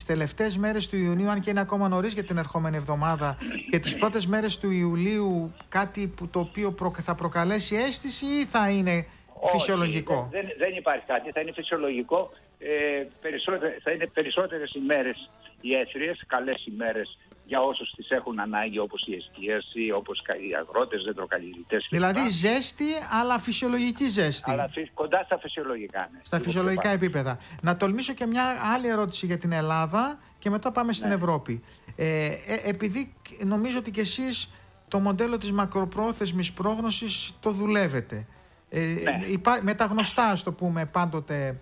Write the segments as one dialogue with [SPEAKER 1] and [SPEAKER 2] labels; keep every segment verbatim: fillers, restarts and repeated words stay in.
[SPEAKER 1] τελευταίες μέρες του Ιουνίου, αν και είναι ακόμα νωρίς για την ερχόμενη εβδομάδα, και τις πρώτες μέρες του Ιουλίου, κάτι που το οποίο προ, θα προκαλέσει αίσθηση ή θα είναι
[SPEAKER 2] Όχι,
[SPEAKER 1] φυσιολογικό?
[SPEAKER 2] Δεν, δεν, δεν υπάρχει κάτι, θα είναι φυσιολογικό. Ε, θα είναι περισσότερες ημέρες οι έθριες, καλές ημέρες για όσους τις έχουν ανάγκη, όπως η εστίαση, όπως οι αγρότες, δεντροκαλλιεργητές.
[SPEAKER 1] Δηλαδή λοιπά. Ζέστη, αλλά φυσιολογική ζέστη.
[SPEAKER 2] Αλλά κοντά στα φυσιολογικά. Ναι.
[SPEAKER 1] Στα φυσιολογικά επίπεδα. Να τολμήσω και μια άλλη ερώτηση για την Ελλάδα και μετά πάμε στην ναι. Ευρώπη. Ε, ε, επειδή νομίζω ότι κι εσείς το μοντέλο της μακροπρόθεσμης πρόγνωσης το δουλεύετε. Ε, ναι. υπά, με τα γνωστά, ας το πούμε, πάντοτε...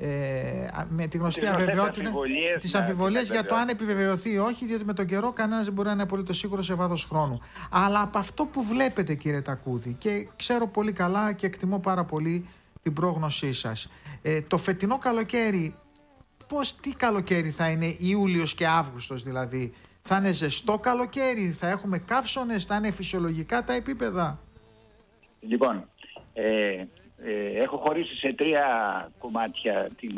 [SPEAKER 1] Ε, με τη γνωστή αβεβαιότητα, τις αμφιβολίες για το αν επιβεβαιωθεί ή όχι, διότι με τον καιρό κανένας δεν μπορεί να είναι απολύτως σίγουρος σε βάθος χρόνου. Αλλά από αυτό που βλέπετε, κύριε Τακούδη, και ξέρω πολύ καλά και εκτιμώ πάρα πολύ την πρόγνωσή σας, ε, το φετινό καλοκαίρι, πώς, τι καλοκαίρι θα είναι, Ιούλιος και Αύγουστος δηλαδή? Θα είναι ζεστό καλοκαίρι, θα έχουμε καύσωνες, θα είναι φυσιολογικά τα επίπεδα?
[SPEAKER 2] Λοιπόν, ε, Ε, έχω χωρίσει σε τρία κομμάτια την,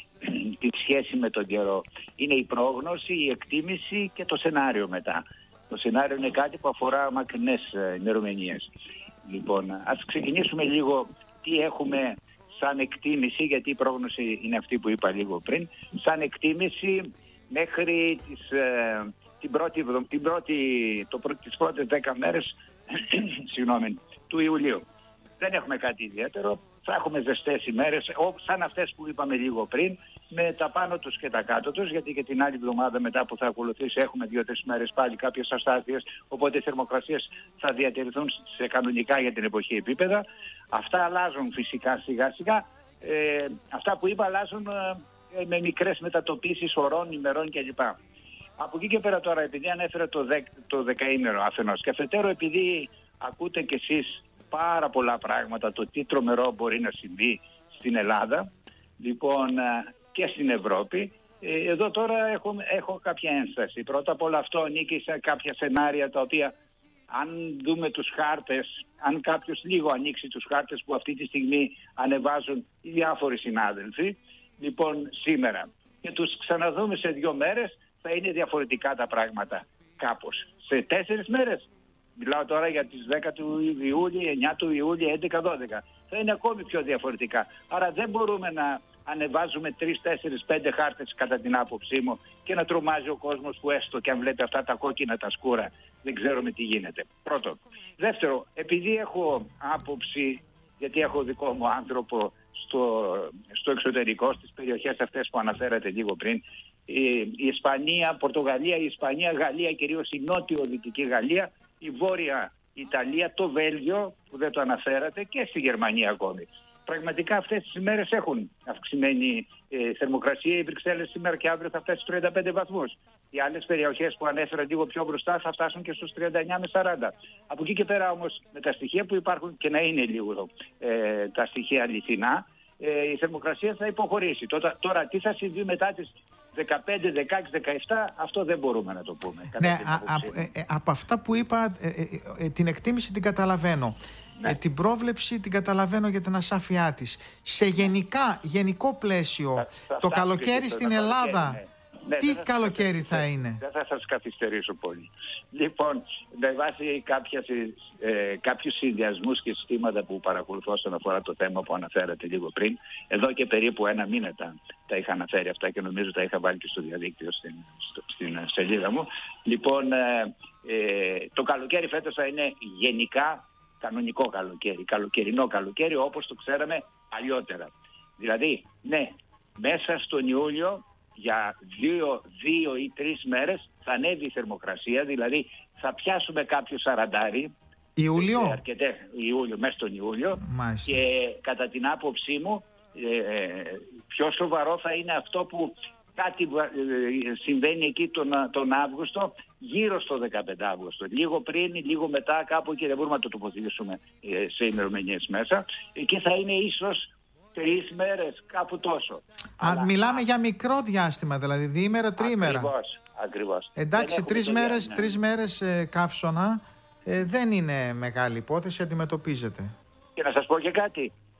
[SPEAKER 2] την σχέση με τον καιρό. Είναι η πρόγνωση, η εκτίμηση και το σενάριο μετά. Το σενάριο είναι κάτι που αφορά μακρινές ημερομηνίες. Λοιπόν, ας ξεκινήσουμε λίγο τι έχουμε σαν εκτίμηση, γιατί η πρόγνωση είναι αυτή που είπα λίγο πριν. Σαν εκτίμηση μέχρι τις, ε, την πρώτη, την πρώτη, το, τις πρώτες δέκα μέρες συγγνώμη, του Ιουλίου. Δεν έχουμε κάτι ιδιαίτερο, θα έχουμε ζεστές ημέρες, σαν αυτές που είπαμε λίγο πριν, με τα πάνω τους και τα κάτω τους, γιατί και την άλλη εβδομάδα μετά που θα ακολουθήσει έχουμε δύο-τρεις μέρες πάλι κάποιες αστάθειες, οπότε οι θερμοκρασίες θα διατηρηθούν σε κανονικά για την εποχή επίπεδα. Αυτά αλλάζουν φυσικά σιγά σιγά. Ε, αυτά που είπα αλλάζουν ε, με μικρές μετατοπίσεις ωρών, ημερών κλπ. Από εκεί και πέρα τώρα, επειδή ανέφερα το, δεκ, το δεκαήμερο αφενός και αφετέρου, επειδή ακούτε κι εσείς πάρα πολλά πράγματα, το τι τρομερό μπορεί να συμβεί στην Ελλάδα, λοιπόν, και στην Ευρώπη. Εδώ τώρα έχω, έχω κάποια ένσταση. Πρώτα απ' όλα αυτό ανήκει σε κάποια σενάρια τα οποία, αν δούμε τους χάρτες, αν κάποιος λίγο ανοίξει τους χάρτες που αυτή τη στιγμή ανεβάζουν οι διάφοροι συνάδελφοι, λοιπόν σήμερα, και τους ξαναδούμε σε δύο μέρες, θα είναι διαφορετικά τα πράγματα κάπως. Σε τέσσερις μέρες, μιλάω τώρα για τις δέκα του Ιούλη, εννιά του Ιούλη, έντεκα δώδεκα. Θα είναι ακόμη πιο διαφορετικά. Άρα δεν μπορούμε να ανεβάζουμε τρεις, τέσσερις, πέντε χάρτες κατά την άποψή μου και να τρομάζει ο κόσμος που έστω και αν βλέπει αυτά τα κόκκινα τα σκούρα δεν ξέρουμε τι γίνεται. Πρώτο. Δεύτερο, επειδή έχω άποψη, γιατί έχω δικό μου άνθρωπο στο, στο εξωτερικό, στις περιοχές αυτές που αναφέρατε λίγο πριν, η, η Ισπανία, Πορτογαλία, η Ισπανία, Γαλλία, κυρίως η νότιο-δυτική Γαλλία, η Βόρεια Ιταλία, το Βέλγιο που δεν το αναφέρατε και στη Γερμανία ακόμη. Πραγματικά αυτές τις ημέρες έχουν αυξημένη ε, θερμοκρασία. Οι Βρυξέλλες σήμερα και αύριο θα φτάσει στους τριάντα πέντε βαθμούς. Οι άλλες περιοχές που ανέφερα λίγο πιο μπροστά θα φτάσουν και στους τριάντα εννιά με σαράντα. Από εκεί και πέρα όμως, με τα στοιχεία που υπάρχουν, και να είναι λίγο ε, τα στοιχεία αληθινά, ε, η θερμοκρασία θα υποχωρήσει. Τώρα, τώρα τι θα συμβεί μετά τις δεκαπέντε, δεκαέξι, δεκαεπτά, αυτό δεν μπορούμε να το πούμε.
[SPEAKER 1] Ναι, α, α, ε, ε, από αυτά που είπα, ε, ε, ε, την εκτίμηση την καταλαβαίνω. Ναι. Ε, την πρόβλεψη την καταλαβαίνω για την ασάφειά της. Σε γενικά, γενικό πλαίσιο, θα, θα το καλοκαίρι στην Ελλάδα, ναι. Ναι, τι καλοκαίρι θα, θα είναι?
[SPEAKER 2] Δεν θα σας καθυστερήσω πολύ. Λοιπόν, με βάση κάποιες, ε, κάποιους συνδυασμούς και συστήματα που παρακολουθώ όσον αφορά το θέμα που αναφέρατε λίγο πριν, εδώ και περίπου ένα μήνα τα, τα είχα αναφέρει αυτά και νομίζω τα είχα βάλει και στο διαδίκτυο στην, στο, στην σελίδα μου. Λοιπόν, ε, ε, το καλοκαίρι φέτος θα είναι γενικά κανονικό καλοκαίρι, καλοκαιρινό καλοκαίρι όπως το ξέραμε παλιότερα. Δηλαδή, ναι, μέσα στον Ιούλιο για δύο, δύο ή τρεις μέρες θα ανέβει η θερμοκρασία, δηλαδή θα πιάσουμε κάποιο σαραντάρι.
[SPEAKER 1] Ιούλιο.
[SPEAKER 2] Αρκετέ, Ιούλιο, μέσα στον Ιούλιο.
[SPEAKER 1] Μάλιστα.
[SPEAKER 2] Και κατά την άποψή μου ε, πιο σοβαρό θα είναι αυτό που κάτι ε, συμβαίνει εκεί τον, τον Αύγουστο, γύρω στο δεκαπέντε Αύγουστο. Λίγο πριν, λίγο μετά, κάπου εκεί δεν μπορούμε να το τοποθετήσουμε ε, σε ημερομηνίες μέσα. Εκεί θα είναι ίσως τρεις μέρες, κάπου τόσο.
[SPEAKER 1] Α, Αλλά, μιλάμε α, για μικρό διάστημα, δηλαδή διήμερο, τρίμερα.
[SPEAKER 2] Ακριβώς, ακριβώς.
[SPEAKER 1] Εντάξει, τρεις μέρες, ναι. τρεις μέρες ε, καύσωνα ε, δεν είναι μεγάλη υπόθεση, αντιμετωπίζεται.
[SPEAKER 2] Και να σας πω και κάτι.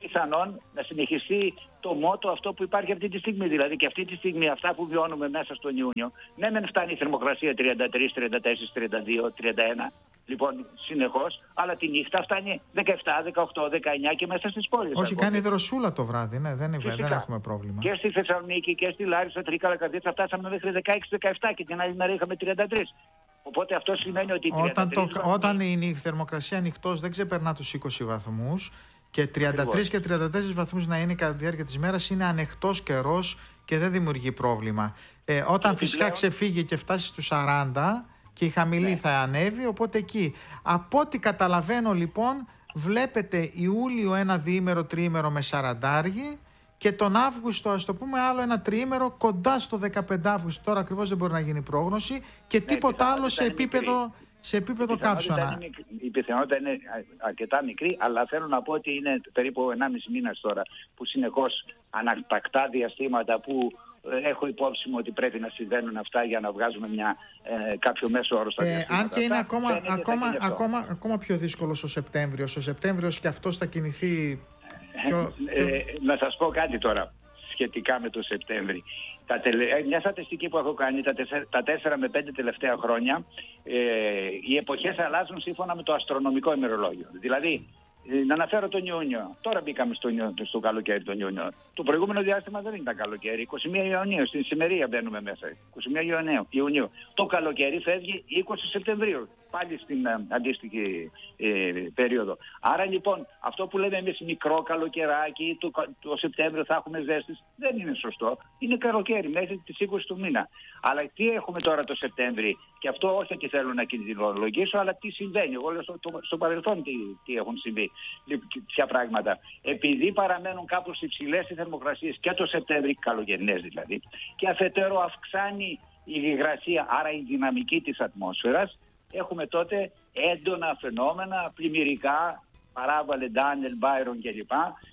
[SPEAKER 2] πιθανόν να συνεχιστεί το μότο αυτό που υπάρχει αυτή τη στιγμή. Δηλαδή και αυτή τη στιγμή αυτά που βιώνουμε μέσα στον Ιούνιο, ναι μεν φτάνει η θερμοκρασία τριάντα τρία, τριάντα τέσσερα, τριάντα δύο, τριάντα ένα, λοιπόν συνεχώς, αλλά τη νύχτα φτάνει δεκαεπτά, δεκαοκτώ, δεκαεννιά και μέσα στις πόλεις.
[SPEAKER 1] Όχι, κάνει δροσούλα το βράδυ, ναι, δεν, είναι, δεν έχουμε πρόβλημα.
[SPEAKER 2] Και στη Θεσσαλονίκη και στη Λάρισα, Τρίκαλα, Καρδίτσα φτάσαμε μέχρι δεκαέξι δεκαεπτά και την άλλη μέρα είχαμε τριάντα τρία. Οπότε αυτό σημαίνει ότι
[SPEAKER 1] όταν, το, όταν η θερμοκρασία ανοιχτός δεν ξεπερνά τους είκοσι βαθμούς και τριάντα τρία και τριάντα τέσσερα βαθμούς να είναι κατά τη διάρκεια της μέρας, είναι ανοιχτός καιρός και δεν δημιουργεί πρόβλημα. Ε, όταν και φυσικά πλέον ξεφύγει και φτάσει στους σαράντα και η χαμηλή ναι. θα ανέβει, οπότε εκεί. Από ό,τι καταλαβαίνω λοιπόν, βλέπετε Ιούλιο ένα διήμερο τριήμερο με σαραντάργη και τον Αύγουστο, ας το πούμε, άλλο ένα τριήμερο κοντά στο δεκαπέντε Αύγουστο. Τώρα ακριβώς δεν μπορεί να γίνει πρόγνωση και ναι, τίποτα άλλο σε επίπεδο, σε επίπεδο καύσωνα.
[SPEAKER 2] Η πιθανότητα είναι αρκετά μικρή, αλλά θέλω να πω ότι είναι περίπου ενάμιση μήνας τώρα που συνεχώς ανατακτά διαστήματα που έχω υπόψη μου ότι πρέπει να συμβαίνουν αυτά για να βγάζουμε μια, ε, κάποιο μέσο όρο στα ε, διαστήματα.
[SPEAKER 1] Αν και είναι αυτά, ακόμα, ακόμα, ακόμα, ακόμα πιο δύσκολος ο Σεπτέμβριος. Ο Σεπτέμβριος και αυτός θα κινηθεί πιο...
[SPEAKER 2] Ε, ε, να σας πω κάτι τώρα σχετικά με το Σεπτέμβρη. Τα τελε... Μια στατιστική που έχω κάνει τα, τεσσέ... τα τέσσερα με πέντε τελευταία χρόνια, ε, οι εποχές αλλάζουν σύμφωνα με το αστρονομικό ημερολόγιο. Δηλαδή, να αναφέρω τον Ιούνιο. Τώρα μπήκαμε στο, στο καλοκαίρι τον Ιούνιο. Το προηγούμενο διάστημα δεν ήταν καλοκαίρι. είκοσι μία Ιουνίου, στην Σημερία μπαίνουμε μέσα. είκοσι μία Ιουνίου. Το καλοκαίρι φεύγει είκοσι Σεπτεμβρίου. Πάλι στην ε, αντίστοιχη ε, περίοδο. Άρα λοιπόν αυτό που λέμε εμείς μικρό καλοκαιράκι, το, το Σεπτέμβριο θα έχουμε ζέστης, δεν είναι σωστό. Είναι καλοκαίρι μέχρι τις είκοσι του μήνα. Αλλά τι έχουμε τώρα το Σεπτέμβρη, και αυτό όχι ότι θέλω να κινδυνολογήσω, αλλά τι συμβαίνει. Εγώ λέω στο, το, στο παρελθόν τι, τι έχουν συμβεί, ποια πράγματα. Επειδή παραμένουν κάπως υψηλές οι θερμοκρασίες και το Σεπτέμβρη, καλοκαιρινές δηλαδή, και αφετέρου αυξάνει η υγρασία, άρα η δυναμική της ατμόσφαιρας, έχουμε τότε έντονα φαινόμενα, πλημμυρικά, παράβαλε Ντάνιελ, Μπάιρον κλπ.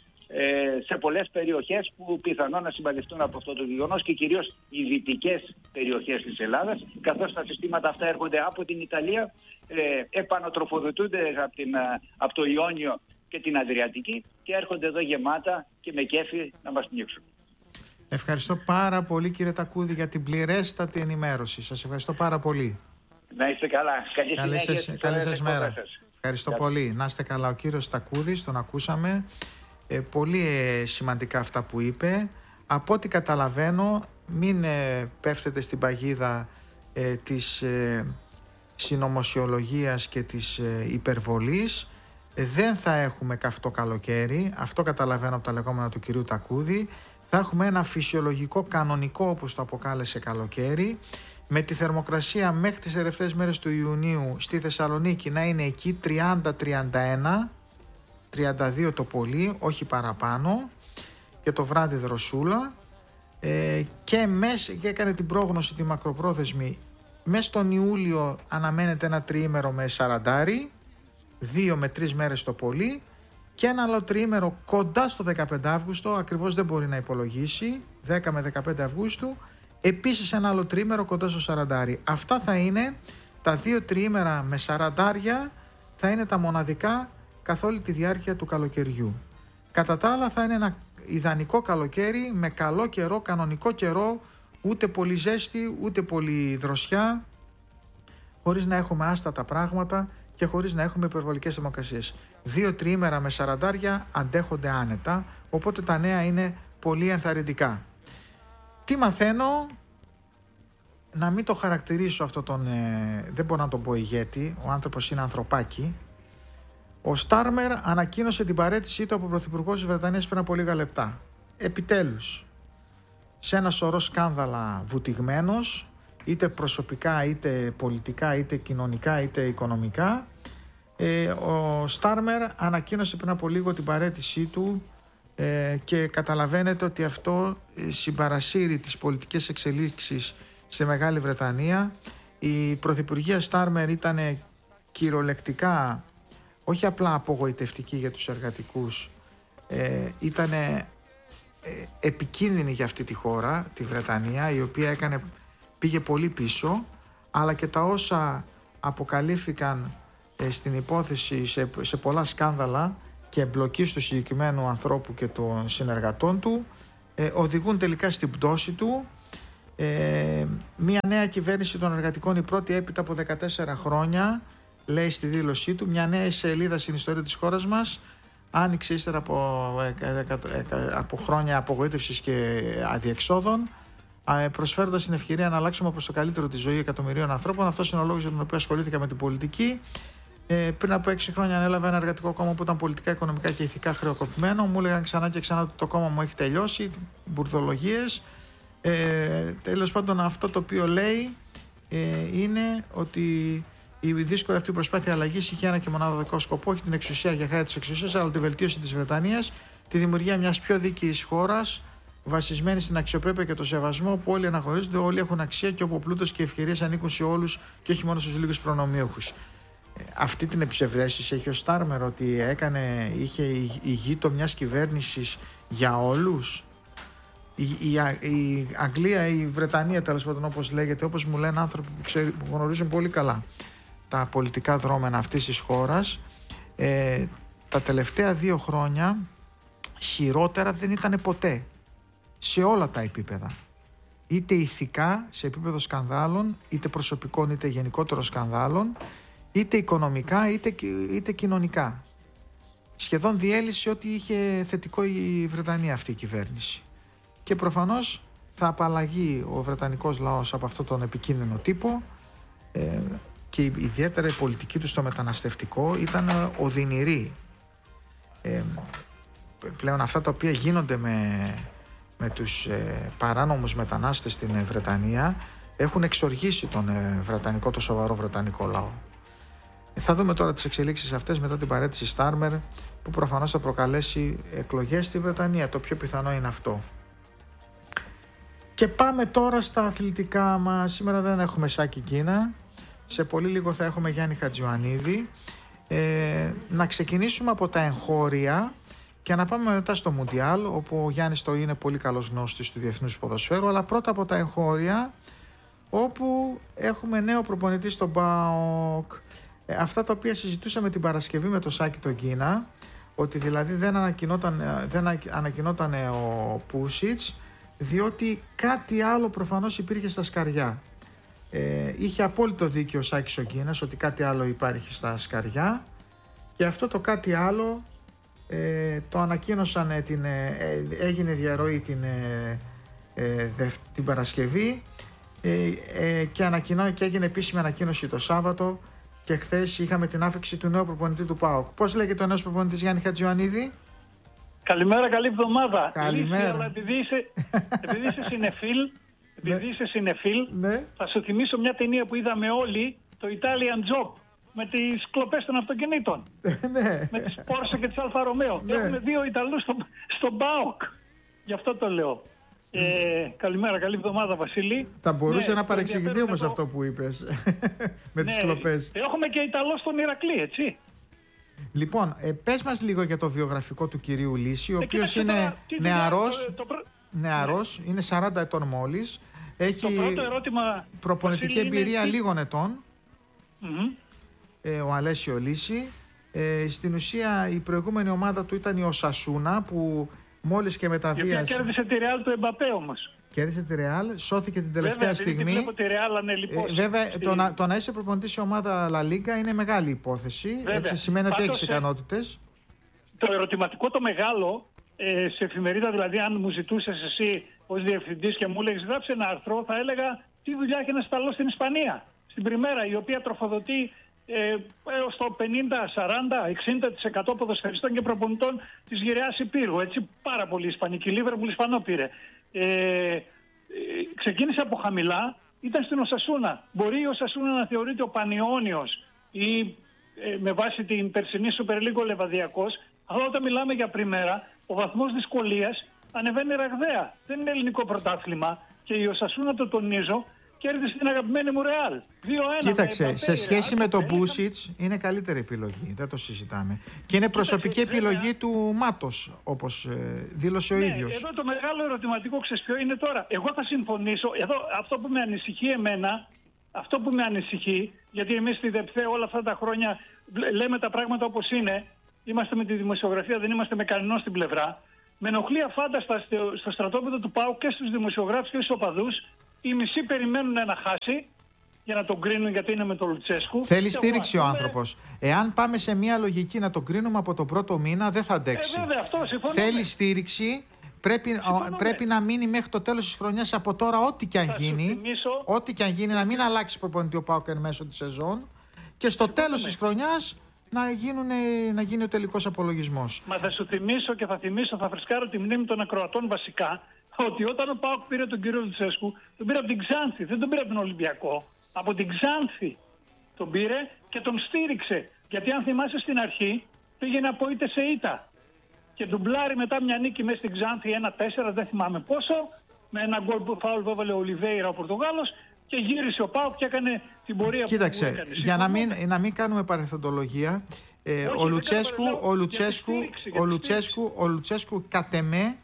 [SPEAKER 2] Ε, σε πολλές περιοχές που πιθανόν να συμπαντευτούν από αυτό το γεγονός και κυρίως οι δυτικές περιοχές της Ελλάδας, καθώς τα συστήματα αυτά έρχονται από την Ιταλία, ε, επανοτροφοδοτούνται από, την, από το Ιόνιο και την Αδριατική και έρχονται εδώ γεμάτα και με κέφι να μας πνίξουν.
[SPEAKER 1] Ευχαριστώ πάρα πολύ κύριε Τακούδη για την πληρέστατη ενημέρωση. Σας ευχαριστώ πάρα πολύ.
[SPEAKER 2] Να είστε καλά. Καλή,
[SPEAKER 1] καλή
[SPEAKER 2] συνέχεια.
[SPEAKER 1] Σας, καλή σας μέρα.
[SPEAKER 2] Σας.
[SPEAKER 1] Ευχαριστώ Καλή. πολύ. Να είστε καλά. Ο κύριος Τακούδης, τον ακούσαμε. Ε, πολύ ε, σημαντικά αυτά που είπε. Από ό,τι καταλαβαίνω, μην ε, πέφτετε στην παγίδα ε, της ε, συνωμοσιολογίας και της ε, υπερβολής. Ε, δεν θα έχουμε καυτό καλοκαίρι. Αυτό καταλαβαίνω από τα λεγόμενα του κυρίου Τακούδη. Θα έχουμε ένα φυσιολογικό, κανονικό, όπως το αποκάλεσε, καλοκαίρι, με τη θερμοκρασία μέχρι τις τελευταίες μέρες του Ιουνίου στη Θεσσαλονίκη να είναι εκεί τριάντα τριάντα ένα, τριάντα δύο το πολύ, όχι παραπάνω, και το βράδυ δροσούλα, ε, και, μέσα, και έκανε την πρόγνωση τη μακροπρόθεσμη. Μέσα στον Ιούλιο αναμένεται ένα τριήμερο με σαραντάρι, δύο με τρεις μέρες το πολύ, και ένα άλλο τριήμερο κοντά στο δεκαπέντε Αύγουστο, ακριβώς δεν μπορεί να υπολογίσει, δέκα με δεκαπέντε Αυγούστου, επίσης ένα άλλο τριήμερο κοντά στο σαραντάρι. Αυτά θα είναι τα δύο τριήμερα με σαραντάρια, θα είναι τα μοναδικά καθ' όλη τη διάρκεια του καλοκαιριού. Κατά τα άλλα θα είναι ένα ιδανικό καλοκαίρι με καλό καιρό, κανονικό καιρό, ούτε πολύ ζέστη, ούτε πολύ δροσιά, χωρίς να έχουμε άστατα πράγματα και χωρίς να έχουμε υπερβολικές θερμοκρασίες. Δύο τριήμερα με σαραντάρια αντέχονται άνετα, οπότε τα νέα είναι πολύ ενθαρρυντικά. Τι μαθαίνω? Να μην το χαρακτηρίσω αυτό τον, ε, δεν μπορώ να τον πω ηγέτη, ο άνθρωπος είναι ανθρωπάκι. Ο Στάρμερ ανακοίνωσε την παραίτησή του από πρωθυπουργός της Βρετανίας πριν από λίγα λεπτά. Επιτέλους, σε ένα σωρό σκάνδαλα βουτυγμένος, είτε προσωπικά, είτε πολιτικά, είτε κοινωνικά, είτε οικονομικά, ε, ο Στάρμερ ανακοίνωσε πριν από λίγο την παραίτησή του, ε, και καταλαβαίνετε ότι αυτό συμπαρασύρει τις πολιτικές εξελίξεις στη Μεγάλη Βρετανία. Η πρωθυπουργία Στάρμερ ήταν κυριολεκτικά όχι απλά απογοητευτική για τους εργατικούς, ε, ήταν ε, επικίνδυνη για αυτή τη χώρα, τη Βρετανία, η οποία έκανε, πήγε πολύ πίσω, αλλά και τα όσα αποκαλύφθηκαν ε, στην υπόθεση σε, σε πολλά σκάνδαλα και εμπλοκής του συγκεκριμένου ανθρώπου και των συνεργατών του ε, οδηγούν τελικά στην πτώση του. Ε, μια νέα κυβέρνηση των εργατικών, η πρώτη έπειτα από δεκατέσσερα χρόνια, λέει στη δήλωσή του, μια νέα σελίδα στην ιστορία της χώρας μας, άνοιξε ύστερα από, από χρόνια απογοήτευσης και αδιεξόδων, προσφέροντας την ευκαιρία να αλλάξουμε προς το καλύτερο τη ζωή εκατομμυρίων ανθρώπων. Αυτός είναι ο λόγος για τον οποίο ασχολήθηκα με την πολιτική. Ε, πριν από έξι χρόνια ανέλαβα ένα εργατικό κόμμα που ήταν πολιτικά, οικονομικά και ηθικά χρεοκοπημένο. Μου έλεγαν ξανά και ξανά ότι το κόμμα μου έχει τελειώσει, μπουρδολογίες. Ε, τέλος πάντων, αυτό το οποίο λέει ε, είναι ότι η δύσκολη αυτή προσπάθεια αλλαγής είχε ένα και μοναδικό σκοπό, όχι την εξουσία για χάρη της εξουσίας, αλλά τη βελτίωση της Βρετανίας, τη δημιουργία μιας πιο δίκαιης χώρας, βασισμένη στην αξιοπρέπεια και το σεβασμό, που όλοι αναγνωρίζονται, όλοι έχουν αξία και όπου ο πλούτος και οι ευκαιρίες ανήκουν σε όλους και όχι μόνο στους λίγους προνομιούχους. Ε, αυτή την ψευδαίσθηση έχει ο Στάρμερ, ότι έκανε, είχε ηγείτο μιας κυβέρνησης για όλους. Η, η, η Αγγλία, η Βρετανία, τέλος πάντων, όπως λέγεται, όπως μου λένε άνθρωποι που, ξέρει, που γνωρίζουν πολύ καλά τα πολιτικά δρόμενα αυτής της χώρας, ε, τα τελευταία δύο χρόνια χειρότερα δεν ήταν ποτέ, σε όλα τα επίπεδα. Είτε ηθικά, σε επίπεδο σκανδάλων, είτε προσωπικών, είτε γενικότερων σκανδάλων, είτε οικονομικά, είτε, είτε κοινωνικά. Σχεδόν διέλυσε ό,τι είχε θετικό η Βρετανία αυτή η κυβέρνηση. Και προφανώς θα απαλλαγεί ο βρετανικός λαός από αυτόν τον επικίνδυνο τύπο, ε, και ιδιαίτερα η πολιτική του στο μεταναστευτικό ήταν οδυνηρή. Ε, πλέον αυτά τα οποία γίνονται με, με τους ε, παράνομους μετανάστες στην ε, Βρετανία έχουν εξοργήσει τον ε, βρετανικό, το σοβαρό βρετανικό λαό. Ε, θα δούμε τώρα τις εξελίξεις αυτές μετά την παρέτηση Στάρμερ, που προφανώς θα προκαλέσει εκλογές στη Βρετανία. Το πιο πιθανό είναι αυτό. Και πάμε τώρα στα αθλητικά μας. Σήμερα δεν έχουμε Σάκη Κίνα. Σε πολύ λίγο θα έχουμε Γιάννη Χατζιωαννίδη. Ε, να ξεκινήσουμε από τα εγχώρια και να πάμε μετά στο Μουντιάλ, όπου ο Γιάννης το είναι πολύ καλός γνώστης του διεθνούς ποδοσφαίρου. Αλλά πρώτα από τα εγχώρια, όπου έχουμε νέο προπονητή στον ΠΑΟΚ. Ε, αυτά τα οποία συζητούσαμε την Παρασκευή με τον Σάκη τον Κίνα, ότι δηλαδή δεν ανακοινόταν, δεν ανακοινόταν ο Πούσιτς, διότι κάτι άλλο προφανώς υπήρχε στα σκαριά. Ε, είχε απόλυτο δίκιο ο Σάκης ο Κίνας ότι κάτι άλλο υπάρχει στα σκαριά, και αυτό το κάτι άλλο ε, το ανακοίνωσαν, ε, την, ε, έγινε διαρροή την, ε, ε, δευ, την Παρασκευή ε, ε, και, ανακοινώ, και έγινε επίσημη ανακοίνωση το Σάββατο, και χθες είχαμε την άφηξη του νέου προπονητή του ΠΑΟΚ. Πώς λέγεται ο νέος προπονητής, Γιάννη Χατζιωαννίδη?
[SPEAKER 3] Καλημέρα, καλή εβδομάδα.
[SPEAKER 1] Καλημέρα.
[SPEAKER 3] Λύση, αλλά επειδή είσαι, επειδή είσαι συνεφίλ, επειδή είσαι συνεφίλ,
[SPEAKER 1] ναι.
[SPEAKER 3] Θα σου θυμίσω μια ταινία που είδαμε όλοι, το Italian Job, με τις κλοπές των αυτοκινήτων.
[SPEAKER 1] Ναι.
[SPEAKER 3] Με τις Porsche και τις Alfa Romeo.
[SPEAKER 1] Ναι.
[SPEAKER 3] Έχουμε δύο Ιταλούς στον στο ΠΑΟΚ. Γι' αυτό το λέω. Ε, καλημέρα, καλή εβδομάδα, Βασίλη.
[SPEAKER 1] Θα μπορούσε
[SPEAKER 3] ναι,
[SPEAKER 1] να παρεξηγηθεί όμως
[SPEAKER 3] το...
[SPEAKER 1] αυτό που είπες με
[SPEAKER 3] ναι,
[SPEAKER 1] τις κλοπές.
[SPEAKER 3] Έχουμε και Ιταλό στον Ηρακλή, έτσι.
[SPEAKER 1] Λοιπόν, ε, πες μας λίγο για το βιογραφικό του κυρίου Λύση, ο
[SPEAKER 3] ε,
[SPEAKER 1] οποίος είναι τώρα, νεαρός, το, το, νεαρός ναι. είναι σαράντα ετών μόλις, έχει
[SPEAKER 3] ερώτημα,
[SPEAKER 1] προπονητική
[SPEAKER 3] Βασίλη,
[SPEAKER 1] εμπειρία
[SPEAKER 3] είναι...
[SPEAKER 1] λίγων ετών,
[SPEAKER 3] mm-hmm.
[SPEAKER 1] ε, ο Αλέσιο Λύση. Ε, στην ουσία η προηγούμενη ομάδα του ήταν η Οσασούνα, που μόλις και μεταβίασε...
[SPEAKER 3] Η οποία κέρδισε τη Ρεάλ του Εμπαπέ όμως.
[SPEAKER 1] Κέρδισε τη Ρεάλ, σώθηκε την τελευταία
[SPEAKER 3] βέβαια,
[SPEAKER 1] στιγμή.
[SPEAKER 3] Βλέπω τη Ρεάλ ανελειπώς.
[SPEAKER 1] Ε, βέβαια,
[SPEAKER 3] στη...
[SPEAKER 1] το, να, το να είσαι προπονητής σε ομάδα La Liga είναι μεγάλη υπόθεση. Βέβαια. Έτσι σημαίνει ότι έχεις ικανότητες.
[SPEAKER 3] Το ερωτηματικό το μεγάλο, ε, σε εφημερίδα δηλαδή, αν μου ζητούσες εσύ ως διευθυντής και μου έλεγες γράψε ένα άρθρο, θα έλεγα τι δουλειά έχει ένας Ιταλός στην Ισπανία, στην Πριμέρα, η οποία τροφοδοτεί ε, έως το πενήντα, σαράντα, εξήντα τοις εκατό ποδοσφαιριστών και προπονητών της γυραιάς Υπήρου. Έτσι, πάρα πολύ Ισπανική. Λίβερπουλ Ισπανό πήρε. Ε, ε, ξεκίνησε από χαμηλά, ήταν στην Οσασούνα. Μπορεί η Οσασούνα να θεωρείται ο Πανιόνιος ή ε, με βάση την περσινή Super League ο Λεβαδιακός, αλλά όταν μιλάμε για Πριμέρα, ο βαθμός δυσκολίας ανεβαίνει ραγδαία. Δεν είναι ελληνικό πρωτάθλημα και η Οσασούνα, το τονίζω, κέρδισε την αγαπημένη μου Ρεάλ. δύο ένα.
[SPEAKER 1] Κοίταξε,
[SPEAKER 3] με
[SPEAKER 1] σε σχέση
[SPEAKER 3] Real,
[SPEAKER 1] με τον
[SPEAKER 3] ήταν...
[SPEAKER 1] Μπούσιτς είναι καλύτερη επιλογή, δεν το συζητάμε. Και είναι προσωπική Κοίταξε, επιλογή βέβαια. Του Μάτος, όπως ε, δήλωσε ο
[SPEAKER 3] ναι,
[SPEAKER 1] ίδιος.
[SPEAKER 3] Εδώ το μεγάλο ερωτηματικό, ξέρεις ποιο είναι τώρα. Εγώ θα συμφωνήσω, εδώ αυτό που με ανησυχεί εμένα, αυτό που με ανησυχεί, γιατί εμείς στη ΔΕΠΘΕ όλα αυτά τα χρόνια λέμε τα πράγματα όπως είναι, είμαστε με τη δημοσιογραφία, δεν είμαστε με κανέναν στην πλευρά. Με ενοχλεί αφάνταστα στο στρατόπεδο του ΠΑΟΚ και στους δημοσιογράφους και στους οπαδούς. Οι μισοί περιμένουν να χάσει για να τον κρίνουν γιατί είναι με τον Λουτσέσκου.
[SPEAKER 1] Θέλει στήριξη ο άνθρωπος. Εάν πάμε σε μια λογική να τον κρίνουμε από τον πρώτο μήνα, δεν θα αντέξει.
[SPEAKER 3] Ε, βέβαια, αυτό,
[SPEAKER 1] Θέλει στήριξη. Πρέπει, πρέπει να μείνει μέχρι το τέλος της χρονιάς από τώρα, ό,τι και αν θα γίνει. Θυμίσω... Ό,τι και αν γίνει, να μην αλλάξει προπονητή ο ΠΑΟΚ εν μέσω της σεζόν. Και στο τέλος της χρονιάς να, γίνουν, να γίνει ο τελικός απολογισμός.
[SPEAKER 3] Μα θα σου θυμίσω και θα θυμίσω, θα φρεσκάρω τη μνήμη των ακροατών βασικά, ότι όταν ο ΠΑΟΚ πήρε τον κύριο Λουτσέσκου, τον πήρε από την Ξάνθη, δεν τον πήρε από τον Ολυμπιακό. Από την Ξάνθη τον πήρε και τον στήριξε. Γιατί αν θυμάσαι στην αρχή, πήγαινε από ήττε σε ήττα. Και ντουμπλάρει μετά μια νίκη μέσα στην Ξάνθη ένα τέσσερα, δεν θυμάμαι πόσο, με ένα γκολ που φάουλ που έβαλε ο Ολιβέηρα ο Πορτογάλος και γύρισε ο ΠΑΟΚ και έκανε την πορεία.
[SPEAKER 1] Κοίταξε,
[SPEAKER 3] που έκανε.
[SPEAKER 1] Για να μην, να μην κάνουμε παρεθεντολογία, ε,
[SPEAKER 3] Όχι,
[SPEAKER 1] ο, Λουτσέσκου, ο, Λουτσέσκου,
[SPEAKER 3] στήριξη,
[SPEAKER 1] ο, Λουτσέσκου, ο Λουτσέσκου κατ' εμέ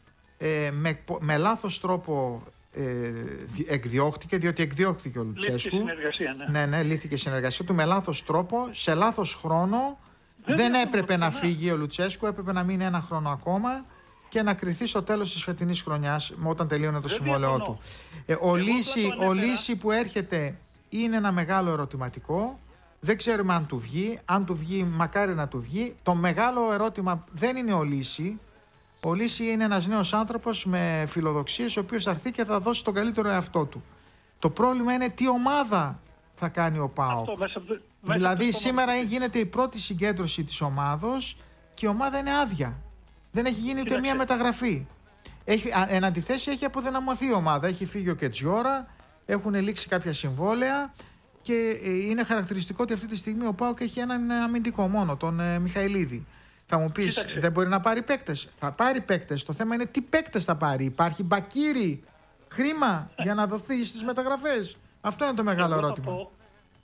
[SPEAKER 1] ε, με, με λάθος τρόπο ε, εκδιώχθηκε, διότι εκδιώχθηκε ο Λουτσέσκου.
[SPEAKER 3] Λύθηκε συνεργασία, ναι.
[SPEAKER 1] Ναι, ναι, λύθηκε η συνεργασία του με λάθος τρόπο, σε λάθος χρόνο. Δεν, δεν έπρεπε να φύγει ο Λουτσέσκου, έπρεπε να μείνει ένα χρόνο ακόμα και να κριθεί στο τέλος της φετινής χρονιάς, όταν τελείωνε το συμβόλαιό του. Ε, ο, Λύση, ο Λύση που έρχεται είναι ένα μεγάλο ερωτηματικό. Δεν ξέρουμε αν του βγει. Αν του βγει, μακάρι να του βγει. Το μεγάλο ερώτημα δεν είναι ο Λύση. Ο Λύση είναι ένας νέος άνθρωπος με φιλοδοξίες, ο οποίος θα έρθει και θα δώσει τον καλύτερο εαυτό του. Το πρόβλημα είναι τι ομάδα θα κάνει ο ΠΑΟΚ. Δηλαδή σήμερα γίνεται η πρώτη συγκέντρωση της ομάδος και η ομάδα είναι άδεια. Δεν έχει γίνει ούτε μία μεταγραφή. Έχει, εν αντιθέσει έχει αποδυναμωθεί η ομάδα. Έχει φύγει ο Κετζιόρα, έχουν λήξει κάποια συμβόλαια και είναι χαρακτηριστικό ότι αυτή τη στιγμή ο ΠΑΟΚ έχει έναν αμυντικό μόνο, τον ε, Μιχαηλίδη. Θα μου πεις, Κοίταξε. δεν μπορεί να πάρει παίκτες. Θα πάρει παίκτες. Το θέμα είναι τι παίκτες θα πάρει. Υπάρχει μπακύρι, χρήμα για να δοθεί στις μεταγραφές. Αυτό είναι το μεγάλο Εγώ ερώτημα.
[SPEAKER 3] Πω,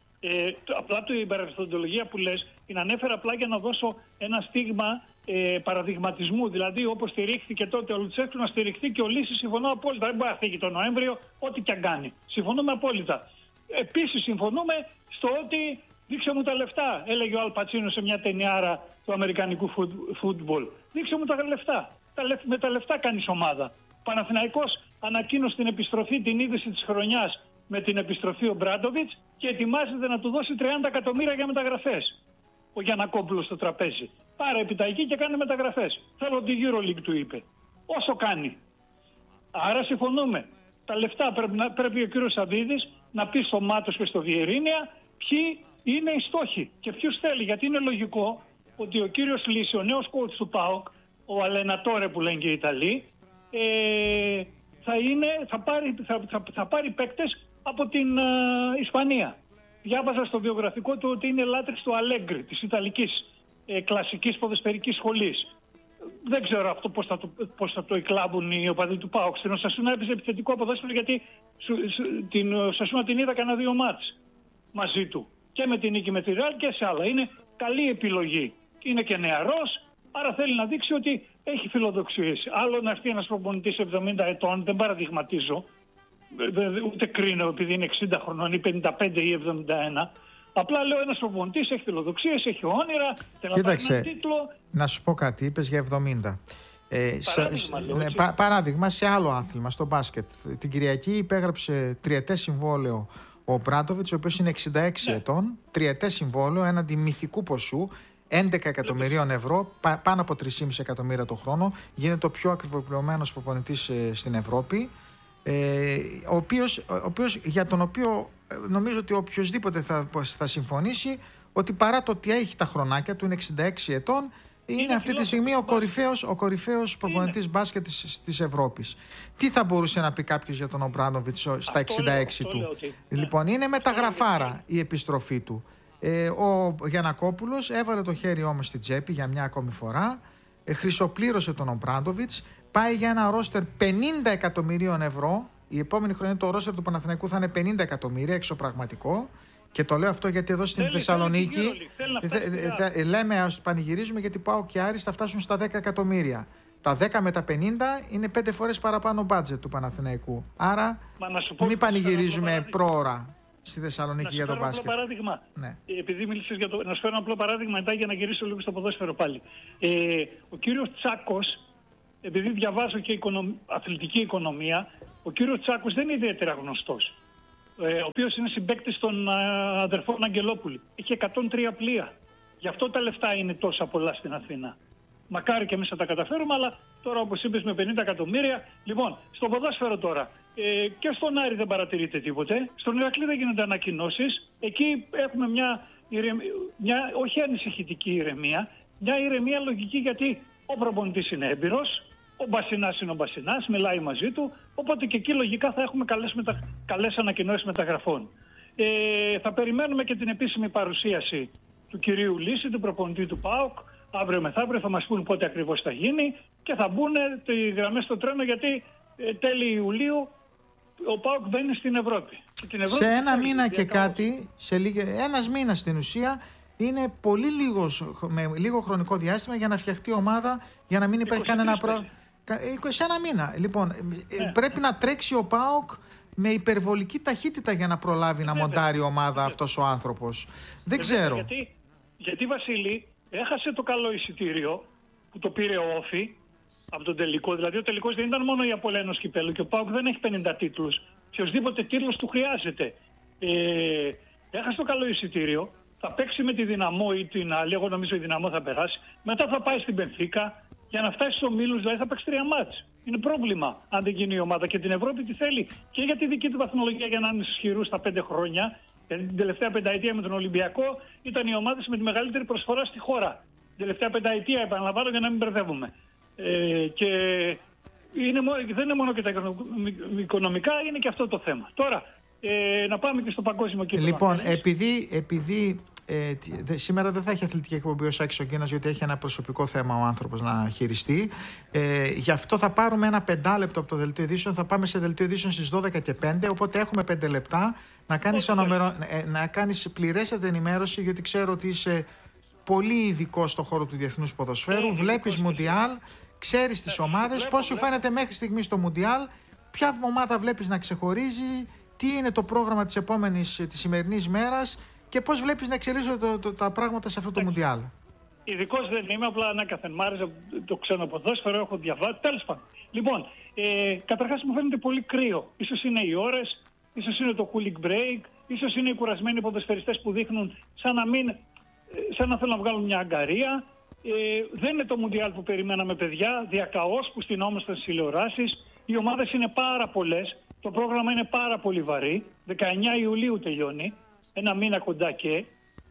[SPEAKER 3] ε, το, απλά η παραδειγματολογία που λες, την ανέφερα απλά για να δώσω ένα στίγμα ε, παραδειγματισμού. Δηλαδή, όπως στηρίχθηκε τότε ο Λουτσέσκου, να στηριχθεί και ο Λύσης, συμφωνώ απόλυτα. Δεν μπορεί να φύγει τον Νοέμβριο, ό,τι και αν κάνει. Συμφωνούμε απόλυτα. Επίσης, συμφωνούμε στο ότι δείξε μου τα λεφτά, έλεγε ο Αλ Πατσίνο σε μια ταινιάρα του αμερικανικού φούτμπολ. Δείξε μου τα λεφτά. Τα λεφ, με τα λεφτά κάνεις ομάδα. Ο Παναθηναϊκός ανακοίνωσε την επιστροφή, την είδηση της χρονιάς με την επιστροφή ο Μπράντοβιτς και ετοιμάζεται να του δώσει τριάντα εκατομμύρια για μεταγραφές. Ο Γιαννακόπουλος στο τραπέζι. Πάρε επιταγή και κάνε μεταγραφές. Θέλω τη EuroLeague, του είπε. Όσο κάνει. Άρα συμφωνούμε. Τα λεφτά πρέπει, να, πρέπει ο κύριος Σαββίδης να πει στο Μάτος και στο Βιερίνια ποιοι είναι οι στόχοι και ποιους θέλει. Γιατί είναι λογικό ότι ο κύριος Λύση, ο νέος coach του ΠΑΟΚ, ο Αλενατόρε που λένε και οι Ιταλοί, ε, θα, είναι, θα, πάρει, θα, θα, θα πάρει παίκτες από την ε, Ισπανία. Διάβαζα στο βιογραφικό του ότι είναι λάτρης του Αλέγκρι, της Ιταλικής ε, κλασικής ποδοσφαιρικής σχολής. Δεν ξέρω αυτό πώς θα το, πώς θα το εκλάβουν οι οπαδοί του ΠΑΟΚ. Στην Οσασούνα έπαιζε επιθετικό ποδόσφαιρο γιατί σου, σου, την Οσασούνα την είδα κανένα δύο μάτς μαζί του. Και με την νίκη με τη Ρεάλ και σε άλλα. Είναι καλή επιλογή. Είναι και νεαρός, άρα θέλει να δείξει ότι έχει φιλοδοξίες. Άλλο να έρθει ένας προπονητής εβδομήντα ετών, δεν παραδειγματίζω, ούτε κρίνω επειδή είναι εξήντα χρονών ή πενήντα πέντε ή εβδομήντα ένα. Απλά λέω ένας προπονητής έχει φιλοδοξίες, έχει όνειρα, θέλει να πάρει ένα τίτλο.
[SPEAKER 1] Να σου πω κάτι, είπες για εβδομήντα. Ε,
[SPEAKER 3] παράδειγμα,
[SPEAKER 1] σε,
[SPEAKER 3] λέω,
[SPEAKER 1] ναι, πα, παράδειγμα σε άλλο άθλημα, στο μπάσκετ. Την Κυριακή υπέγραψε τριετές συμβόλαιο ο Μπράντοβιτς, ο οποίος είναι εξήντα έξι ναι. ετών, τριετές συμβόλαιο έναντι μυθικού ποσού, έντεκα εκατομμυρίων ευρώ, πα, πάνω από τρία κόμμα πέντε εκατομμύρια το χρόνο. Γίνεται ο πιο ακριβοπληρωμένος προπονητής ε, στην Ευρώπη. Ε, ο οποίος, ο οποίος, για τον οποίο ε, νομίζω ότι οποιοσδήποτε θα, θα συμφωνήσει ότι παρά το ότι έχει τα χρονάκια του, είναι εξήντα έξι ετών, είναι, είναι αυτή τη στιγμή ο κορυφαίος, ο κορυφαίος προπονητής είναι. μπάσκετ της, της Ευρώπης. Τι θα μπορούσε να πει κάποιος για τον Ομπράντοβιτς στα εξήντα έξι λέω, του. Λέω ότι... Λοιπόν, είναι μεταγραφάρα η επιστροφή του. Ε, ο Γιαννακόπουλος έβαλε το χέρι όμως στην τσέπη για μια ακόμη φορά, ε, χρυσοπλήρωσε τον Ομπράντοβιτς, πάει για ένα ρόστερ πενήντα εκατομμυρίων ευρώ. Η επόμενη χρονιά το ρόστερ του Παναθηναϊκού θα είναι πενήντα εκατομμύρια, εξωπραγματικό. Και το λέω αυτό γιατί εδώ στην θέλει, Θεσσαλονίκη θέλει, θέλει, δε, λέμε, ας πανηγυρίζουμε γιατί πάω και Άρης θα φτάσουν στα δέκα εκατομμύρια. Τα δέκα με τα πενήντα είναι πέντε φορές παραπάνω μπάτζετ του Παναθηναϊκού. Άρα μην πανηγυρίζουμε πρόωρα. στη Θεσσαλονίκη για τον μπάσκετ.
[SPEAKER 3] Να σου φέρω ένα απλό παράδειγμα. Ναι. Επειδή μίλησες για το... Να σου φέρω ένα απλό παράδειγμα μετά για να γυρίσω λίγο στο ποδόσφαιρο πάλι. Ε, ο κύριος Τσάκος, επειδή διαβάζω και οικονομ... αθλητική οικονομία, ο κύριος Τσάκος δεν είναι ιδιαίτερα γνωστός. Ε, ο οποίος είναι συμπαίκτης των α, αδερφών Αγγελόπουλη. Έχει εκατόν τρία πλοία. Γι' αυτό τα λεφτά είναι τόσα πολλά στην Αθήνα. Μακάρι και εμείς θα τα καταφέρουμε, αλλά τώρα όπως είπες με πενήντα εκατομμύρια. Λοιπόν, στο ποδόσφαιρο τώρα. Ε, και στον Άρη δεν παρατηρείται τίποτε. Στον Ηρακλή δεν γίνονται ανακοινώσεις. Εκεί έχουμε μια, ηρεμ... μια όχι ανησυχητική ηρεμία, μια ηρεμία λογική, γιατί ο προπονητής είναι έμπειρος, ο Μπασινάς είναι ο Μπασινάς, μιλάει μαζί του, οπότε και εκεί λογικά θα έχουμε καλές, μετα... καλές ανακοινώσεις μεταγραφών. Ε, θα περιμένουμε και την επίσημη παρουσίαση του κυρίου Λύση, του προπονητή του ΠΑΟΚ. Αύριο μεθαύριο θα μας πούν πότε ακριβώς θα γίνει και θα μπουν οι γραμμές στο τρένο, γιατί ε, τέλη Ιουλίου ο ΠΑΟΚ μπαίνει στην Ευρώπη. Την Ευρώπη
[SPEAKER 1] σε ένα μήνα και κάτι, σε λίγε, ένας μήνας στην ουσία, είναι πολύ λίγος, με λίγο χρονικό διάστημα για να φτιαχτεί ομάδα, για να μην υπάρχει κανένα πρόβλημα. είκοσι ένα μήνα. Λοιπόν, ναι. Πρέπει να τρέξει ο ΠΑΟΚ με υπερβολική ταχύτητα για να προλάβει να μοντάρει ομάδα αυτός ο άνθρωπος. Δεν ξέρω.
[SPEAKER 3] Γιατί, γιατί Βασίλη έχασε το καλό εισιτήριο που το πήρε ο Όφη από τον τελικό. Δηλαδή ο τελικός δεν ήταν μόνο η Απόλλωνα ενός κυπέλλου και ο ΠΑΟΚ δεν έχει πενήντα τίτλους. Οποιοσδήποτε τίτλος του χρειάζεται. Ε, έχασε το καλό εισιτήριο. Θα παίξει με τη Δυναμό ή την άλλη. Εγώ νομίζω η Δυναμό θα περάσει. Μετά θα πάει στην Μπενφίκα. Για να φτάσει στο Μήλους, δηλαδή θα παίξει τρία μάτς. Είναι πρόβλημα αν δεν γίνει η ομάδα. Και την Ευρώπη τι θέλει και για τη δική του βαθμολογία, για να είναι ισχυρούς στα πέντε χρόνια. Γιατί την τελευταία πενταετία με τον Ολυμπιακό ήταν οι ομάδες με τη μεγαλύτερη προσφορά στη χώρα. Την τελευταία πενταετία, επαναλαμβάνω για να μην μπερδεύουμε. Ε, και είναι, δεν είναι μόνο και τα οικονομικά, είναι και αυτό το θέμα. Τώρα, ε, να πάμε και στο παγκόσμιο κύπελλο.
[SPEAKER 1] Λοιπόν, επειδή, επειδή ε, δε, σήμερα δεν θα έχει αθλητική εκπομπή ο Σάκης ο Γκίνας, γιατί έχει ένα προσωπικό θέμα ο άνθρωπος να χειριστεί. Ε, γι' αυτό θα πάρουμε ένα πεντάλεπτο από το δελτίο ειδήσεων. Θα πάμε σε δελτίο ειδήσεων στις δώδεκα και πέντε. Οπότε έχουμε πέντε λεπτά να κάνεις, ονομερο, ε, να κάνεις πληρέστατη ενημέρωση, γιατί ξέρω ότι είσαι πολύ ειδικό στον χώρο του διεθνούς ποδοσφαίρου. Ε, Βλέπεις Μουντιάλ, ξέρεις τις ομάδες. Πώς σου φαίνεται μέχρι στιγμής το Μουντιάλ, ποια ομάδα βλέπεις να ξεχωρίζει, τι είναι το πρόγραμμα της επόμενης, της σημερινής μέρας και πώς βλέπεις να εξελίσσονται το, το, τα πράγματα σε αυτό το Μουντιάλ.
[SPEAKER 3] Ειδικός δεν είμαι, απλά ανάκαθεν μ' άρεσε το ξένο ποδόσφαιρο, έχω διαβάσει. Τέλος πάντων. Λοιπόν, ε, καταρχάς μου φαίνεται πολύ κρύο. Ίσως είναι οι ώρες, ίσως είναι το cooling break, ίσως είναι οι κουρασμένοι ποδοσφαιριστές που δείχνουν σαν να, μην, σαν να θέλουν να βγάλουν μια αγκαρία. Ε, δεν είναι το Μουντιάλ που περιμέναμε, παιδιά, διακαώς που στυνόμαστε στις τηλεοράσεις. Οι ομάδες είναι πάρα πολλές. Το πρόγραμμα είναι πάρα πολύ βαρύ. δεκαεννιά Ιουλίου τελειώνει. Ένα μήνα κοντά και.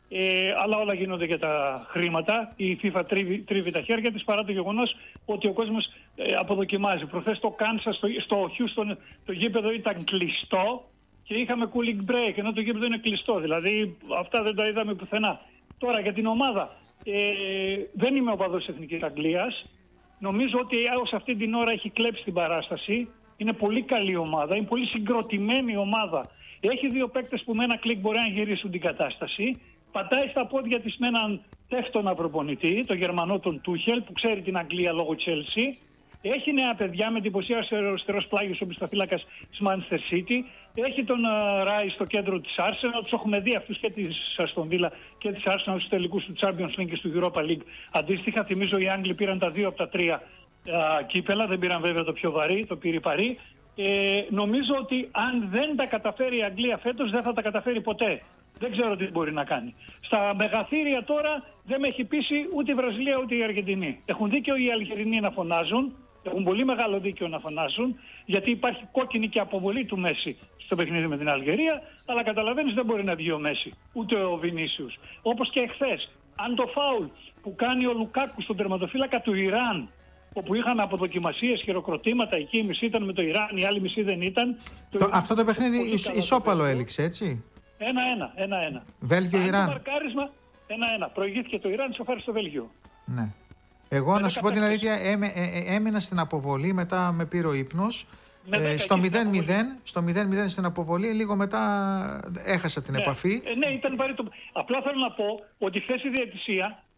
[SPEAKER 3] Ε, αλλά όλα γίνονται για τα χρήματα. Η FIFA τρίβει, τρίβει τα χέρια της, παρά το γεγονός ότι ο κόσμος ε, αποδοκιμάζει. Προχθές το Κάνσας στο, στο Houston το γήπεδο ήταν κλειστό και είχαμε cooling break, ενώ το γήπεδο είναι κλειστό. Δηλαδή αυτά δεν τα είδαμε πουθενά. Τώρα για την ομάδα. Ε, δεν είμαι οπαδός της Εθνικής Αγγλίας. Νομίζω ότι έως αυτή την ώρα έχει κλέψει την παράσταση. Είναι πολύ καλή ομάδα, είναι πολύ συγκροτημένη ομάδα. Έχει δύο παίκτες που με ένα κλικ μπορεί να γυρίσουν την κατάσταση. Πατάει στα πόδια της με έναν τεύτονα προπονητή, τον Γερμανό τον Τούχελ, που ξέρει την Αγγλία λόγω Chelsea. Έχει νέα παιδιά, με εντυπωσίασε ο αριστερός πλάγιος ο πιστοφύλακας της Manchester City. Έχει τον Ράι uh, στο κέντρο της Arsenal. Τους έχουμε δει αυτούς και της Aston Villa και της Arsenal στους τελικούς του Champions League και του Europa League. Αντίστοιχα, θυμίζω οι Άγγλοι πήραν τα δύο από τα τρία uh, κύπελα, δεν πήραν βέβαια το πιο βαρύ, το πήρε η Παρί. Ε, νομίζω ότι αν δεν τα καταφέρει η Αγγλία φέτος, δεν θα τα καταφέρει ποτέ. Δεν ξέρω τι μπορεί να κάνει. Στα μεγαθύρια τώρα δεν με έχει πείσει ούτε η Βραζιλία ούτε η Αργεντινή. Έχουν δίκιο οι Αλγερινοί να φωνάζουν, έχουν πολύ μεγάλο δίκιο να φωνάζουν, γιατί υπάρχει κόκκινη και αποβολή του Μέση στο παιχνίδι με την Αλγερία, αλλά καταλαβαίνεις δεν μπορεί να βγει ο Μέση, ούτε ο Βινίσιους. Όπως και εχθές, αν το φάουλ που κάνει ο Λουκάκου στον τερματοφύλακα του Ιράν, όπου είχαν αποδοκιμασίες, χειροκροτήματα, εκεί η μισή ήταν με το Ιράν, η άλλη μισή δεν ήταν.
[SPEAKER 1] Το, το, αυτό το παιχνίδι ισόπαλο έληξε, έτσι.
[SPEAKER 3] Ένα-ένα, ένα-ένα.
[SPEAKER 1] Βέλγιο-Ιράν.
[SPEAKER 3] Το μαρκάρισμα, ένα-ένα. Προηγήθηκε το Ιράν, σοφάρει στο Βέλγιο.
[SPEAKER 1] Ναι. Εγώ δεν να σου πω την αλήθεια, έμε, ε, έμεινα στην αποβολή, μετά με πήρε ο ύπνος. Ε, στο μηδέν μηδέν, στο μηδέν μηδέν στην αποβολή, λίγο μετά έχασα την
[SPEAKER 3] ναι.
[SPEAKER 1] επαφή.
[SPEAKER 3] Ε, ναι, ήταν βαρύ το... Απλά θέλω να πω ότι χθες η διαιτησία,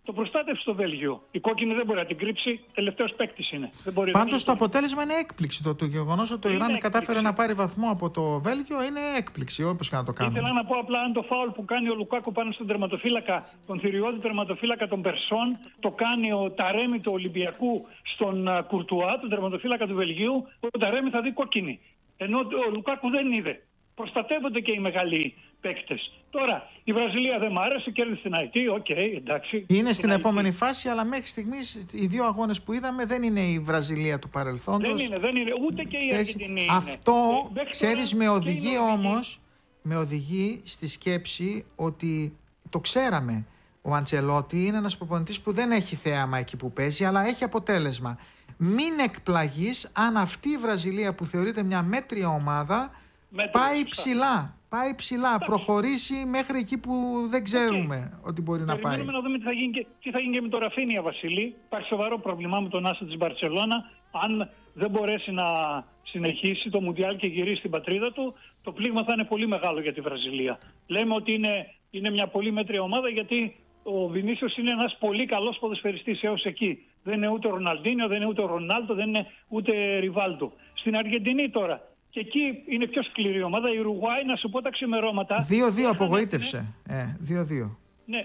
[SPEAKER 3] Το προστάτευσε το Βέλγιο. Η κόκκινη δεν μπορεί να την κρύψει. Τελευταίος παίκτης είναι.
[SPEAKER 1] Πάντως το αποτέλεσμα είναι έκπληξη. Το, το γεγονός ότι το Ιράν κατάφερε να πάρει βαθμό από το Βέλγιο είναι έκπληξη, όπως και να το κάνουμε.
[SPEAKER 3] Ήθελα να πω απλά αν το φάουλ που κάνει ο Λουκάκου πάνω στον τερματοφύλακα, τον θηριώδη τερματοφύλακα των Περσών, το κάνει ο Ταρέμι του Ολυμπιακού στον Κουρτουά, τον τερματοφύλακα του Βελγίου, ο Ταρέμι θα δει κόκκινη. Ενώ ο Λουκάκου δεν είδε. Προστατεύονται και οι μεγάλοι παίκτες. Τώρα, η Βραζιλία δεν μ' άρεσε, κέρδισε την Αϊτή, οκ, okay, εντάξει.
[SPEAKER 1] Είναι στην επόμενη φάση, αλλά μέχρι στιγμής οι δύο αγώνες που είδαμε δεν είναι η Βραζιλία του παρελθόντος.
[SPEAKER 3] Δεν είναι, δεν είναι, ούτε και η Αργεντινή.
[SPEAKER 1] Αυτό,
[SPEAKER 3] ε,
[SPEAKER 1] ξέρεις, με οδηγεί όμως, με οδηγεί στη σκέψη ότι το ξέραμε. Ο Αντσελότη είναι ένας προπονητής που δεν έχει θέαμα εκεί που παίζει, αλλά έχει αποτέλεσμα. Μην εκπλαγείς αν αυτή η Βραζιλία που θεωρείται μια μέτρια ομάδα Μέτρη, πάει ψηλά. Πάει ψηλά, προχωρήσει μέχρι εκεί που δεν ξέρουμε okay. ότι μπορεί να πάει.
[SPEAKER 3] Περιμένουμε να δούμε τι θα γίνει και, τι θα γίνει και με τον Ραφίνια, Βασίλη. Υπάρχει σοβαρό πρόβλημα με τον άσο της Μπαρτσελώνα. Αν δεν μπορέσει να συνεχίσει το Μουντιάλ και γυρίσει στην πατρίδα του, το πλήγμα θα είναι πολύ μεγάλο για τη Βραζιλία. Λέμε ότι είναι, είναι μια πολύ μέτρια ομάδα γιατί ο Βινίσιος είναι ένας πολύ καλός ποδοσφαιριστής έως εκεί. Δεν είναι ούτε ο Ροναλντίνιο, δεν είναι ούτε ο Ρονάλτο, δεν είναι ούτε Ριβάλτο. Στην Αργεντινή τώρα. Και εκεί είναι πιο σκληρή ομάδα. Η Ουρουγουάη, να σου πω τα ξημερώματα.
[SPEAKER 1] δύο δύο απογοήτευσε. Ε, δύο δύο.
[SPEAKER 3] Ναι.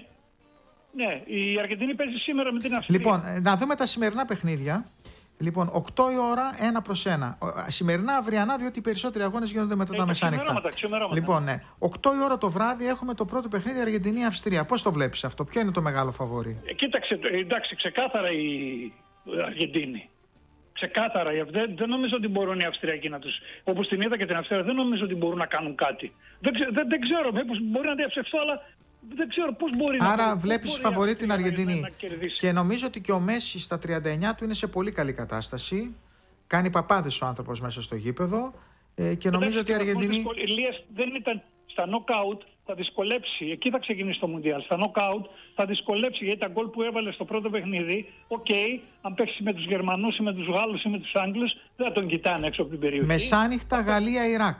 [SPEAKER 3] Ναι, η Αργεντινή παίζει σήμερα με την Αυστρία.
[SPEAKER 1] Λοιπόν, να δούμε τα σημερινά παιχνίδια. Λοιπόν, οκτώ η ώρα, ένα προς ένα. Σημερινά, αυριανά, διότι οι περισσότεροι αγώνες γίνονται μετά ε, τα μεσάνυχτα.
[SPEAKER 3] Ξημερώματα, ξημερώματα.
[SPEAKER 1] Λοιπόν, ναι. οκτώ η ώρα το βράδυ έχουμε το πρώτο παιχνίδι Αργεντινή-Αυστρία. Πώς το βλέπεις αυτό, ποιο είναι το μεγάλο φαβορί?
[SPEAKER 3] Ε, κοίταξε, εντάξει, ξεκάθαρα η Αργεντίνη. Ξεκάθαρα. Δεν, δεν νομίζω ότι μπορούν οι Αυστριακοί να τους. Όπως την είδα και την Αυστρία, δεν νομίζω ότι μπορούν να κάνουν κάτι. Δεν, δεν, δεν ξέρω, μήπως μπορεί να διαψευστώ, αλλά δεν ξέρω πώς μπορεί.
[SPEAKER 1] Άρα
[SPEAKER 3] να
[SPEAKER 1] βλέπεις φαβορί την Αργεντινή.
[SPEAKER 3] Να, να
[SPEAKER 1] και νομίζω ότι και ο Μέση στα τριάντα εννιά του είναι σε πολύ καλή κατάσταση. Κάνει παπάδες ο άνθρωπος μέσα στο γήπεδο. Ε, και νομίζω ότι η Αργεντινή.
[SPEAKER 3] Δεν ήταν στα knockout. Θα δυσκολέψει, εκεί θα ξεκινήσει το Μουντιάλ. Στα knockout θα δυσκολέψει γιατί τα γκολ που έβαλε στο πρώτο παιχνίδι, οκ, okay, αν παίξει με τους Γερμανούς ή με τους Γάλλους ή με τους Άγγλους, δεν θα τον κοιτάνε έξω από την περιοχή.
[SPEAKER 1] Μεσάνυχτα Γαλλία-Ιράκ.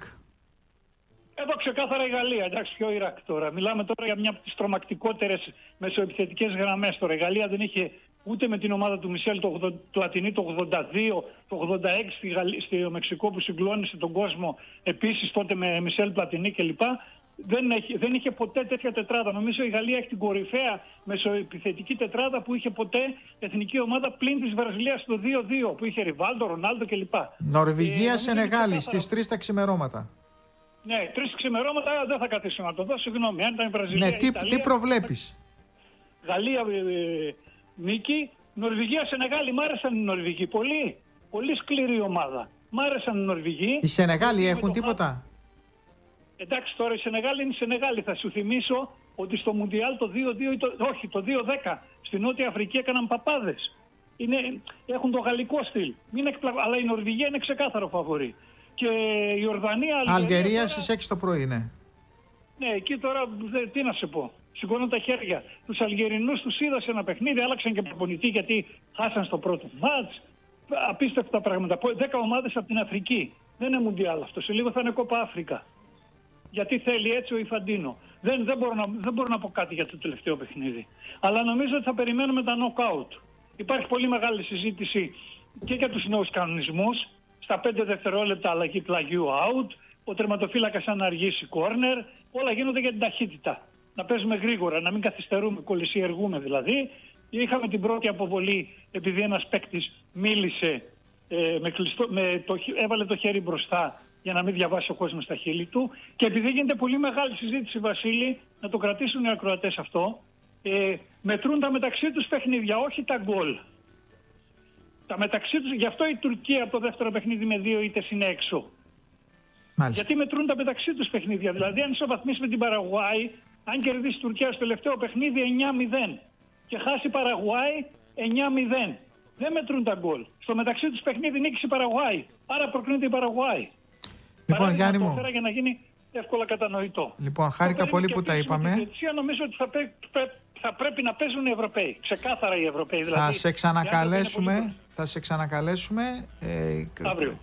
[SPEAKER 3] Εδώ ξεκάθαρα η Γαλλία, εντάξει, πιο Ιράκ τώρα. Μιλάμε τώρα για μια από τις τρομακτικότερες μεσοεπιθετικές γραμμές τώρα. Η Γαλλία δεν είχε ούτε με την ομάδα του Μισελ το Πλατινί το ογδόντα δύο, το ογδόντα έξι στη Γαλλία, στο Μεξικό που συγκλώνησε τον κόσμο, επίσης τότε με Μισελ Πλατινί κλπ. Δεν, έχει, δεν είχε ποτέ τέτοια τετράδα. Νομίζω η Γαλλία έχει την κορυφαία μεσοεπιθετική τετράδα που είχε ποτέ εθνική ομάδα πλην της Βραζιλίας στο δύο δύο που είχε Ριβάλτο, Ρονάλντο κλπ.
[SPEAKER 1] Νορβηγία, ε, Σενεγάλη στις τρεις τα ξημερώματα.
[SPEAKER 3] Ναι, τρεις ξημερώματα δεν θα καθίσω να το δω. Συγγνώμη, αν ήταν η Βραζιλία.
[SPEAKER 1] Ναι, τι,
[SPEAKER 3] Ιταλία,
[SPEAKER 1] τι προβλέπεις?
[SPEAKER 3] Γαλλία, ε, νίκη. Νορβηγία, Σενεγάλη. Μ' άρεσαν οι Νορβηγοί. Πολύ, πολύ σκληρή ομάδα. Μ' άρεσαν οι Νορβηγοί.
[SPEAKER 1] Οι Σενεγάλοι έχουν τίποτα?
[SPEAKER 3] Εντάξει, τώρα η Σενεγάλη είναι η Σενεγάλη. Θα σου θυμίσω ότι στο Μουντιάλ το δύο δύο, το, όχι, το δύο δέκα στην Νότια Αφρική έκαναν παπάδες. Είναι, έχουν το γαλλικό στυλ. Μην εκπλα... Αλλά η Νορβηγία είναι ξεκάθαρο φαβορί. Και η Ορδανία...
[SPEAKER 1] Αλγερία, Αλγερία τώρα... στις έξι το πρωί, ναι.
[SPEAKER 3] Ναι, εκεί τώρα τι να σε πω. Σηκώνω τα χέρια. Τους Αλγερινούς τους είδα σε ένα παιχνίδι, άλλαξαν και προπονητή γιατί χάσαν στο πρώτο μάτς. Απίστευτα πράγματα. Δέκα ομάδες από την Αφρική. Δεν είναι Μουντιάλ αυτό. Σε λίγο θα είναι Κόπα Αφρικα. Γιατί θέλει έτσι ο Ιφαντίνο. Δεν, δεν, μπορώ να, δεν μπορώ να πω κάτι για το τελευταίο παιχνίδι. Αλλά νομίζω ότι θα περιμένουμε τα knockout. Υπάρχει πολύ μεγάλη συζήτηση και για τους νέους κανονισμούς. Στα πέντε δευτερόλεπτα αλλαγή πλαγιού out. Ο τερματοφύλακας αν αργήσει corner. Όλα γίνονται για την ταχύτητα. Να παίζουμε γρήγορα, να μην καθυστερούμε, κολυσιεργούμε δηλαδή. Είχαμε την πρώτη αποβολή επειδή ένας παίκτης μίλησε, ε, με κλειστό, με το, έβαλε το χέρι μπροστά για να μην διαβάσει ο κόσμος τα χείλη του. Και επειδή γίνεται πολύ μεγάλη συζήτηση, Βασίλη, να το κρατήσουν οι ακροατές αυτό, ε, μετρούν τα μεταξύ τους παιχνίδια, όχι τα γκολ. Τα μεταξύ τους, γι' αυτό η Τουρκία από το δεύτερο παιχνίδι με δύο ήττες είναι έξω.
[SPEAKER 1] Μάλιστα.
[SPEAKER 3] Γιατί μετρούν τα μεταξύ τους παιχνίδια. Δηλαδή, αν ισοβαθμίσει με την Παραγουάη, αν κερδίσει η Τουρκία στο τελευταίο παιχνίδι εννιά μηδέν και χάσει η Παραγουάη εννιά μηδέν, δεν μετρούν τα γκολ. Στο μεταξύ τους παιχνίδι νίκησε η Παραγουάη. Άρα προκρίνεται η Παραγουάη.
[SPEAKER 1] Λοιπόν, Γιάννη μου.
[SPEAKER 3] Για να γίνει εύκολα κατανοητό.
[SPEAKER 1] Λοιπόν, χάρηκα πολύ που τα είπαμε.
[SPEAKER 3] Στην νομίζω ότι θα, πρέ, πρέ, θα πρέπει να παίζουν οι Ευρωπαίοι. Ξεκάθαρα οι Ευρωπαίοι. Δηλαδή,
[SPEAKER 1] θα σε ξανακαλέσουμε. Θα σε ξανακαλέσουμε. Ε,
[SPEAKER 3] αύριο.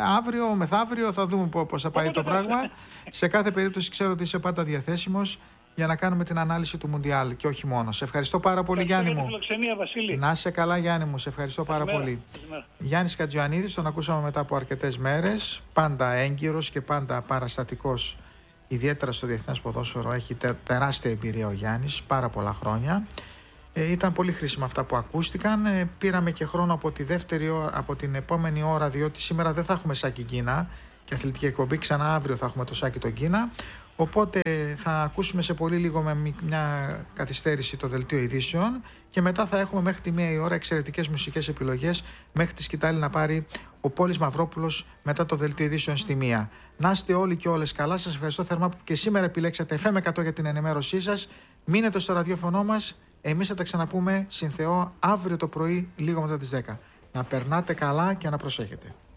[SPEAKER 1] Αύριο, μεθαύριο θα δούμε πώς θα πάει το πράγμα. Σε κάθε περίπτωση ξέρω ότι είσαι πάντα διαθέσιμος για να κάνουμε την ανάλυση του Μουντιάλ και όχι μόνο. Σε ευχαριστώ πάρα πολύ, Γιάννη μου.
[SPEAKER 3] Φιλοξενία, Βασίλη.
[SPEAKER 1] Να είσαι καλά, Γιάννη μου. Σε ευχαριστώ πάρα
[SPEAKER 3] Καλημέρα.
[SPEAKER 1] πολύ.
[SPEAKER 3] Καλημέρα.
[SPEAKER 1] Γιάννης Κατζιωαννίδης, τον ακούσαμε μετά από αρκετές μέρες. Πάντα έγκυρος και πάντα παραστατικός, ιδιαίτερα στο διεθνές ποδόσφαιρο. Έχει τε, τεράστια εμπειρία ο Γιάννης, πάρα πολλά χρόνια. Ε, ήταν πολύ χρήσιμα αυτά που ακούστηκαν. Ε, πήραμε και χρόνο από, τη δεύτερη ώρα, από την επόμενη ώρα, διότι σήμερα δεν θα έχουμε Σάκη Κίνα και αθλητική εκπομπή. Ξανά αύριο θα έχουμε το Σάκη τον Κίνα. Οπότε θα ακούσουμε σε πολύ λίγο με μια καθυστέρηση το δελτίο ειδήσεων και μετά θα έχουμε μέχρι τη μία η ώρα εξαιρετικές μουσικές επιλογές μέχρι τη σκητάλη να πάρει ο Πόλης Μαυρόπουλος μετά το δελτίο ειδήσεων στη μία. Να είστε όλοι και όλες καλά. Σας ευχαριστώ θερμά που και σήμερα επιλέξατε εφ εμ εκατό για την ενημέρωσή σας. Μείνετε στο ραδιόφωνο μας. Εμείς θα τα ξαναπούμε συν Θεό αύριο το πρωί λίγο μετά τις δέκα. Να περνάτε καλά και να προσέχετε.